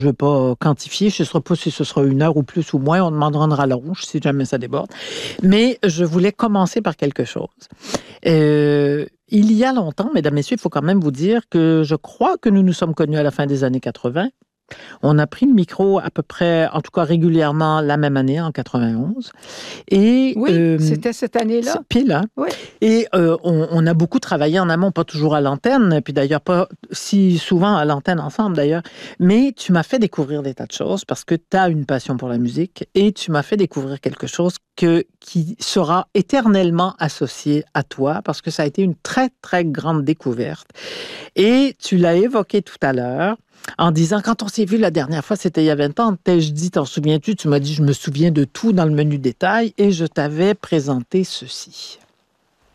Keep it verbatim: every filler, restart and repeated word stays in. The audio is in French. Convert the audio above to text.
Je ne vais pas quantifier, je ne sais pas si ce sera une heure ou plus ou moins, on demandera à la ronge si jamais ça déborde. Mais je voulais commencer par quelque chose. Euh, il y a longtemps, mesdames, messieurs, il faut quand même vous dire que je crois que nous nous sommes connus à la fin des années quatre-vingt. On a pris le micro à peu près, en tout cas régulièrement, la même année, en quatre-vingt-onze. Et, oui, euh, c'était cette année-là. C'est pile, hein? Oui. Et euh, on, on a beaucoup travaillé en amont, pas toujours à l'antenne, puis d'ailleurs pas si souvent à l'antenne ensemble d'ailleurs, mais tu m'as fait découvrir des tas de choses parce que tu as une passion pour la musique et tu m'as fait découvrir quelque chose que, qui sera éternellement associé à toi parce que ça a été une très, très grande découverte. Et tu l'as évoqué tout à l'heure, en disant, quand on s'est vu la dernière fois, c'était il y a vingt ans, je dis, t'en souviens-tu? Tu m'as dit, je me souviens de tout dans le menu détail et je t'avais présenté ceci.